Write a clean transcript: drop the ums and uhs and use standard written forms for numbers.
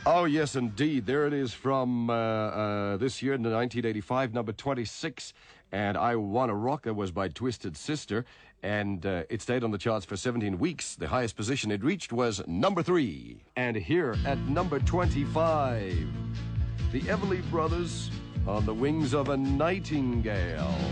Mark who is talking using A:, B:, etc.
A: Oh, yes, indeed. There it is from this year, 1985, number 26. And I Wanna Rock. That was by Twisted Sister. And it stayed on the charts for 17 weeks. The highest position it reached was number 3. And here at number 25, the Everly Brothers, On the Wings of a Nightingale.